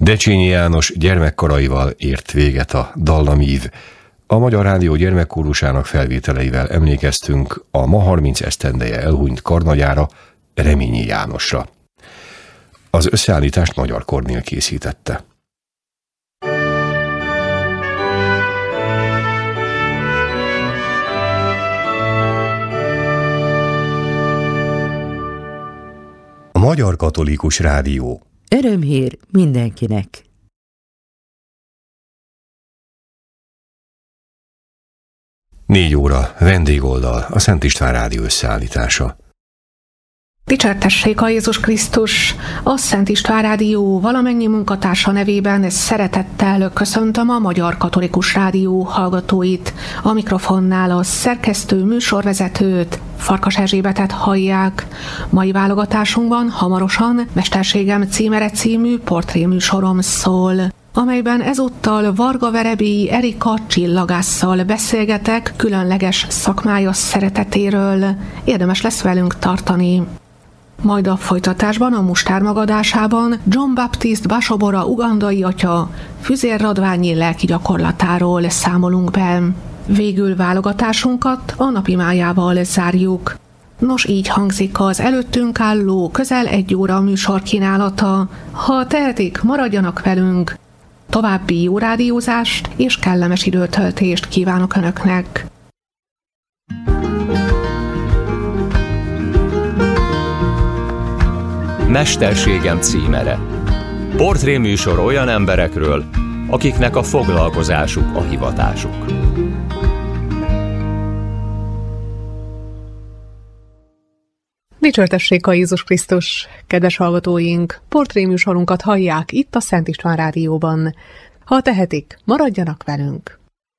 Decsényi János gyermekkoraival ért véget a dallamív. A Magyar Rádió gyermekkórusának felvételeivel emlékeztünk a ma 30 esztendeje elhunyt karnagyára, Reményi Jánosra. Az összeállítást Magyar Kornél készítette. A Magyar Katolikus Rádió. Örömhír mindenkinek! Négy óra, vendégoldal, a Szent István Rádió összeállítása. Dicsértessék a Jézus Krisztus! A Szent István Rádió valamennyi munkatársa nevében szeretettel köszöntöm a Magyar Katolikus Rádió hallgatóit. A mikrofonnál a szerkesztő műsorvezetőt, Farkas Erzsébetet hallják. Mai válogatásunkban hamarosan Mesterségem címere című portréműsorom szól, amelyben ezúttal Varga Verebélyi Erika csillagásszal beszélgetek különleges szakmája szeretetéről. Érdemes lesz velünk tartani. Majd a folytatásban, a mustármagadásában John Baptist Bashobora ugandai atya füzérradványi lelki gyakorlatáról számolunk be. Végül válogatásunkat a napimájával zárjuk. Nos, így hangzik az előttünk álló közel 1 óra műsor kínálata. Ha tehetik, maradjanak velünk. További jó rádiózást és kellemes időtöltést kívánok Önöknek. Mesterségem címere. Portréműsor olyan emberekről, akiknek a foglalkozásuk a hivatásuk. Dicsértessék a Jézus Krisztus! Kedves hallgatóink, portréműsorunkat hallják itt a Szent István Rádióban. Ha tehetik, maradjanak velünk!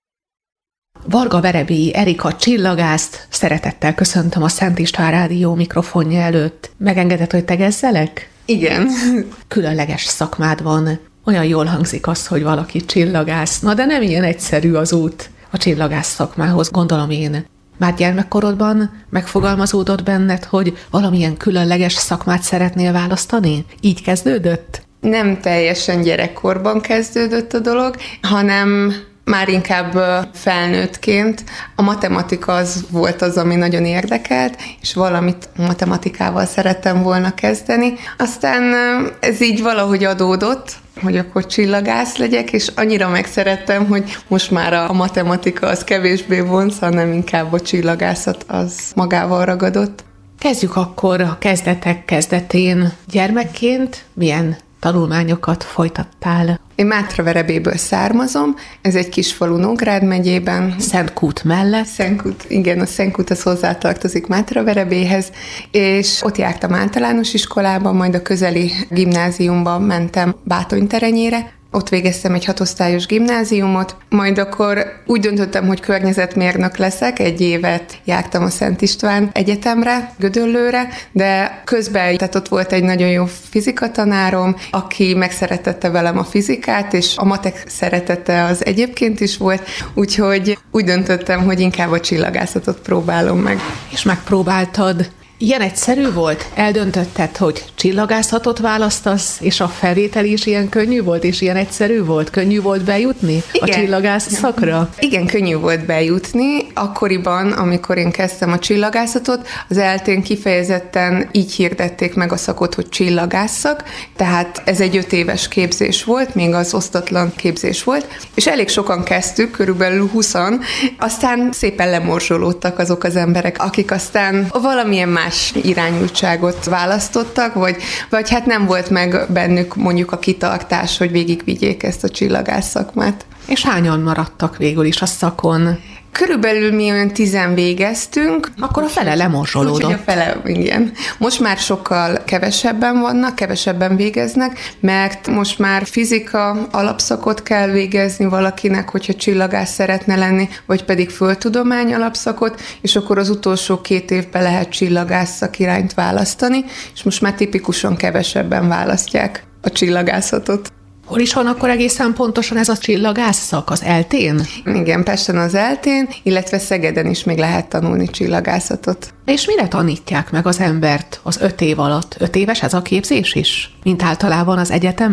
Varga Verebélyi Erika csillagászt szeretettel köszöntöm a Szent István Rádió mikrofonja előtt. Megengedett, hogy tegezzelek? Igen. Különleges szakmád van. Olyan jól hangzik az, hogy valaki csillagász. Na de nem ilyen egyszerű az út a csillagász szakmához, gondolom én. Már gyermekkorodban megfogalmazódott benned, hogy valamilyen különleges szakmát szeretnél választani? Így kezdődött? Nem teljesen gyerekkorban kezdődött a dolog, hanem már inkább felnőttként. A matematika az volt az, ami nagyon érdekelt, és valamit matematikával szerettem volna kezdeni. Aztán ez így valahogy adódott, hogy akkor csillagász legyek, és annyira megszerettem, hogy most már a matematika az kevésbé vonz, hanem inkább a csillagászat az magával ragadott. Kezdjük akkor a kezdetek kezdetén. Gyermekként milyen tanulmányokat folytattál? Én Mátraverebélyből származom, ez egy kis falu Nógrád megyében. Szentkút mellett. Szentkút, igen, a Szentkút az hozzátartozik Mátraverebélyhez, és ott jártam általános iskolában, majd a közeli gimnáziumba mentem Bátonyterenyére. Ott végeztem egy 6 osztályos gimnáziumot, majd akkor úgy döntöttem, hogy környezetmérnök leszek, 1 évet jártam a Szent István Egyetemre, Gödöllőre, de közben tehát ott volt egy nagyon jó fizikatanárom, aki megszeretette velem a fizikát, és a matek szeretete az egyébként is volt, úgyhogy úgy döntöttem, hogy inkább a csillagászatot próbálom meg. És megpróbáltad. Ilyen egyszerű volt? Eldöntötted, hogy csillagászatot választasz, és a felvétel is ilyen könnyű volt, és ilyen egyszerű volt? Könnyű volt bejutni a csillagász szakra? Igen, könnyű volt bejutni. Akkoriban, amikor én kezdtem a csillagászatot, az ELTE-n kifejezetten így hirdették meg a szakot, hogy csillagászszak, tehát ez egy 5 éves képzés volt, még az osztatlan képzés volt, és elég sokan kezdtük, körülbelül 20-an, aztán szépen lemorzsolódtak azok az emberek, akik aztán valamilyen más irányultságot választottak, vagy hát nem volt meg bennük mondjuk a kitartás, hogy végigvigyék ezt a csillagász szakmát. És hányan maradtak végül is a szakon? Körülbelül mi olyan 10 végeztünk. Akkor a fele lemorzsolódott. A fele, igen. Most már sokkal kevesebben vannak, kevesebben végeznek, mert most már fizika alapszakot kell végezni valakinek, hogyha csillagász szeretne lenni, vagy pedig földtudomány alapszakot, és akkor az utolsó 2 évben lehet csillagász szakirányt választani, és most már tipikusan kevesebben választják a csillagászatot. Hol is van akkor egészen pontosan ez a csillagászszak? Az ELTE-n? Igen, Pesten az ELTE-n, illetve Szegeden is még lehet tanulni csillagászatot. És mire tanítják meg az embert az 5 év alatt? 5 éves ez a képzés is? Mint általában az egyetemek?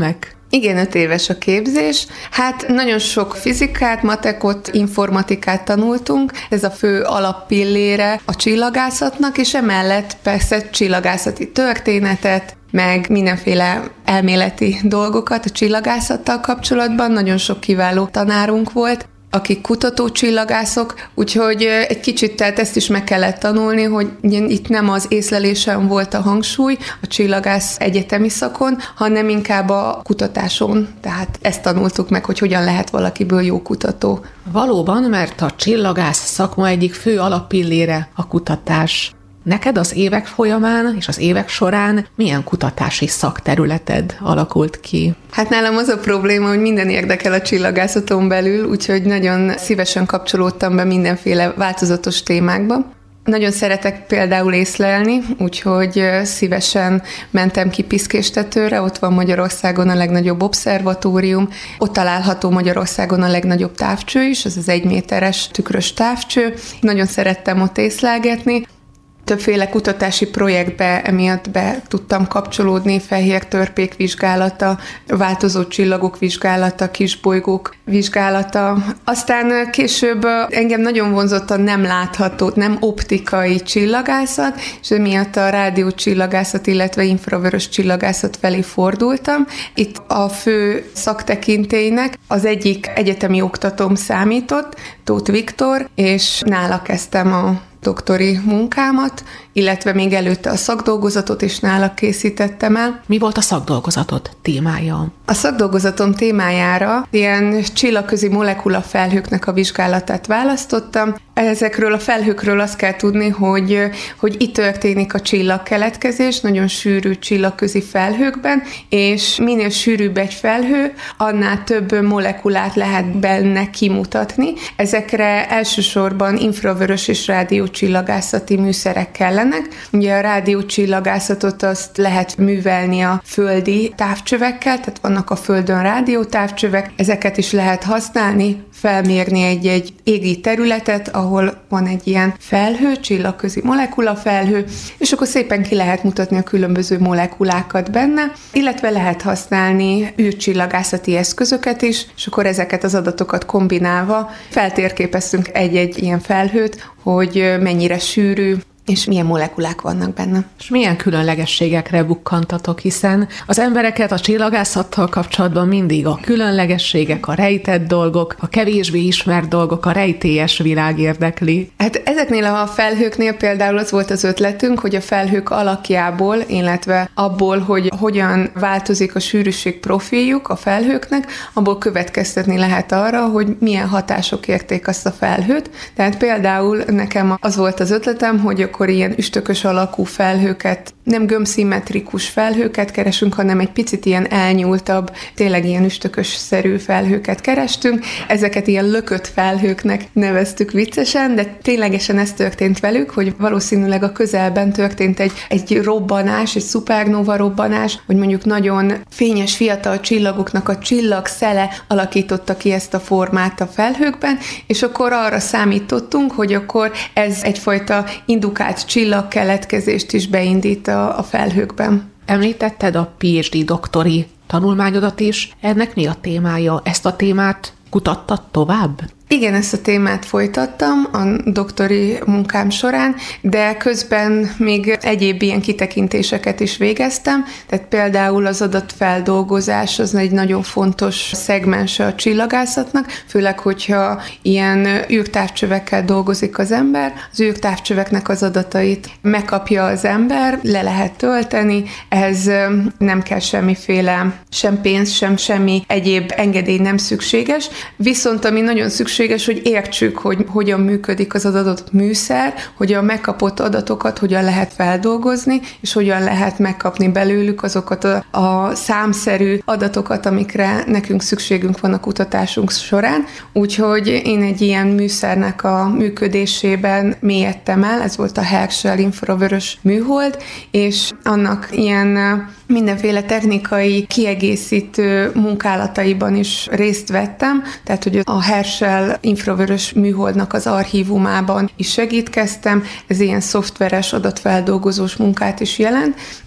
Igen, 5 éves a képzés. Hát nagyon sok fizikát, matekot, informatikát tanultunk. Ez a fő alappillére a csillagászatnak, és emellett persze csillagászati történetet, meg mindenféle elméleti dolgokat a csillagászattal kapcsolatban. Nagyon sok kiváló tanárunk volt, akik kutató csillagászok, úgyhogy egy kicsit tehát ezt is meg kellett tanulni, hogy itt nem az észlelésen volt a hangsúly a csillagász egyetemi szakon, hanem inkább a kutatáson. Tehát ezt tanultuk meg, hogy hogyan lehet valakiből jó kutató. Valóban, mert a csillagász szakma egyik fő alappillére a kutatás. Neked az évek folyamán és az évek során milyen kutatási szakterületed alakult ki? Hát nálam az a probléma, hogy minden érdekel a csillagászaton belül, úgyhogy nagyon szívesen kapcsolódtam be mindenféle változatos témákba. Nagyon szeretek például észlelni, úgyhogy szívesen mentem ki Piszkéstetőre, ott van Magyarországon a legnagyobb obszervatórium, ott található Magyarországon a legnagyobb távcső is, az az 1 méteres tükrös távcső. Nagyon szerettem ott észlelgetni. Többféle kutatási projektbe emiatt be tudtam kapcsolódni, fehér törpék vizsgálata, változó csillagok vizsgálata, kisbolygók vizsgálata. Aztán később engem nagyon vonzott a nem látható, nem optikai csillagászat, és emiatt a rádiócsillagászat, illetve infravörös csillagászat felé fordultam. Itt a fő szaktekintélynek az egyik egyetemi oktatóm számított, Tóth Viktor, és nála kezdtem a doktori munkámat, illetve még előtte a szakdolgozatot is nála készítettem el. Mi volt a szakdolgozatod témája? A szakdolgozatom témájára ilyen csillagközi molekula felhőknek a vizsgálatát választottam. Ezekről a felhőkről azt kell tudni, hogy itt történik a csillagkeletkezés, nagyon sűrű csillagközi felhőkben, és minél sűrűbb egy felhő, annál több molekulát lehet benne kimutatni. Ezekre elsősorban infravörös és rádiócsillagászati műszerek kellenek. Ugye a rádiócsillagászatot azt lehet művelni a földi távcsövekkel, tehát vannak a Földön rádiótávcsövek, ezeket is lehet használni, felmérni egy égi területet, ahol van egy ilyen felhő, csillagközi molekula felhő, és akkor szépen ki lehet mutatni a különböző molekulákat benne, illetve lehet használni űrcsillagászati eszközöket is, és akkor ezeket az adatokat kombinálva feltérképeztünk egy-egy ilyen felhőt, hogy mennyire sűrű, és milyen molekulák vannak benne. És milyen különlegességekre bukkantatok, hiszen az embereket a csillagászattal kapcsolatban mindig a különlegességek, a rejtett dolgok, a kevésbé ismert dolgok, a rejtélyes világ érdekli. Hát ezeknél a felhőknél például az volt az ötletünk, hogy a felhők alakjából, illetve abból, hogy hogyan változik a sűrűség profiljuk a felhőknek, abból következtetni lehet arra, hogy milyen hatások érték azt a felhőt. Tehát például nekem az volt az ötletem, hogy akkor ilyen üstökös alakú felhőket, nem gömbszimmetrikus felhőket keresünk, hanem egy picit ilyen elnyúltabb, tényleg ilyen üstökös-szerű felhőket kerestünk. Ezeket ilyen lökött felhőknek neveztük viccesen, de ténylegesen ez történt velük, hogy valószínűleg a közelben történt egy robbanás, egy szupernóva robbanás, hogy mondjuk nagyon fényes fiatal csillagoknak a csillagszele alakította ki ezt a formát a felhőkben, és akkor arra számítottunk, hogy akkor ez egyfajta indukált csillagkeletkezést is beindít a felhőkben. Említetted a PhD doktori tanulmányodat is. Ennek mi a témája? Ezt a témát kutattad tovább? Igen, ezt a témát folytattam a doktori munkám során, de közben még egyéb ilyen kitekintéseket is végeztem, tehát például az adatfeldolgozás az egy nagyon fontos szegmense a csillagászatnak, főleg, hogyha ilyen űrtávcsövekkel dolgozik az ember, az űrtávcsöveknek az adatait megkapja az ember, le lehet tölteni, ehhez nem kell semmiféle, sem pénz, sem semmi egyéb engedély nem szükséges, viszont ami nagyon szükséges, hogy értsük, hogy hogyan működik az adott műszer, hogy a megkapott adatokat hogyan lehet feldolgozni, és hogyan lehet megkapni belőlük azokat a számszerű adatokat, amikre nekünk szükségünk van a kutatásunk során. Úgyhogy én egy ilyen műszernek a működésében mélyedtem el, ez volt a Herschel infravörös műhold, és annak ilyen mindenféle technikai kiegészítő munkálataiban is részt vettem, tehát hogy a Herschel infravörös műholdnak az archívumában is segítkeztem, ez ilyen szoftveres adatfeldolgozós munkát is jelent,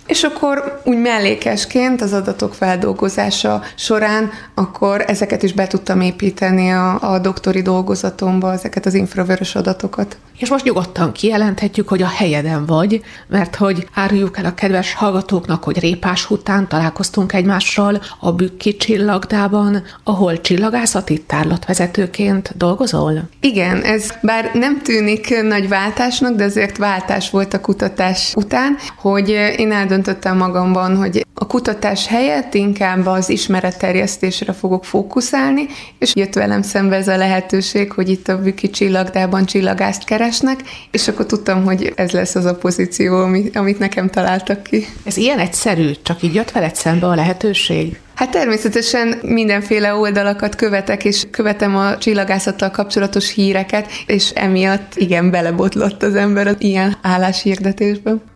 És akkor úgy mellékesként az adatok feldolgozása során akkor ezeket is be tudtam építeni a doktori dolgozatomba, ezeket az infravörös adatokat. És most nyugodtan kijelenthetjük, hogy a helyeden vagy, mert hogy áruljuk el a kedves hallgatóknak, hogy Répás után találkoztunk egymással a Bükki csillagdában, ahol csillagászati tárlatvezetőként dolgozol. Igen, ez bár nem tűnik nagy váltásnak, de azért váltás volt a kutatás után, hogy én eldöntöttem magamban, hogy a kutatás helyett inkább az ismeretterjesztésre fogok fókuszálni, és jött velem szembe ez a lehetőség, hogy itt a Bükki csillagdában csillagászt keresnek, és akkor tudtam, hogy ez lesz az a pozíció, amit nekem találtak ki. Ez ilyen egyszerű, csak így jött veled szembe a lehetőség? Hát természetesen mindenféle oldalakat követek, és követem a csillagászattal kapcsolatos híreket, és emiatt igen, belebotlott az ember az ilyen álláshirdetésben.